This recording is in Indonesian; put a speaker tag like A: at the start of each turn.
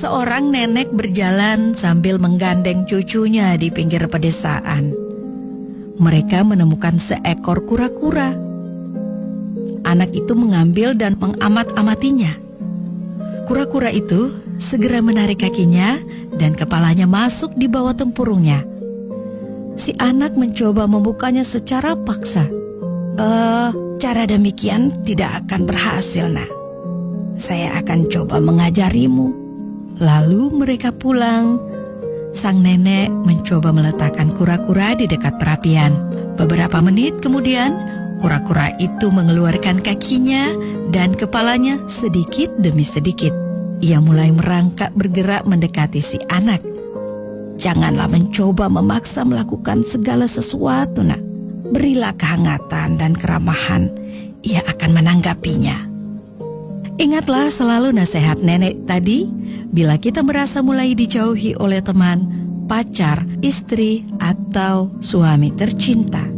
A: Seorang nenek berjalan sambil menggandeng cucunya di pinggir pedesaan. Mereka menemukan seekor kura-kura. Anak itu mengambil dan mengamat-amatinya. Kura-kura itu segera menarik kakinya dan kepalanya masuk di bawah tempurungnya. Si anak mencoba membukanya secara paksa. Cara demikian tidak akan berhasil, nak. Saya akan coba mengajarimu. Lalu mereka pulang. Sang nenek mencoba meletakkan kura-kura di dekat perapian. Beberapa menit kemudian, kura-kura itu mengeluarkan kakinya dan kepalanya sedikit demi sedikit. Ia mulai merangkak bergerak mendekati si anak. Janganlah mencoba memaksa melakukan segala sesuatu, nak. Berilah kehangatan dan keramahan, ia akan menanggapinya. Ingatlah selalu nasihat nenek tadi, bila kita merasa mulai dijauhi oleh teman, pacar, istri, atau suami tercinta.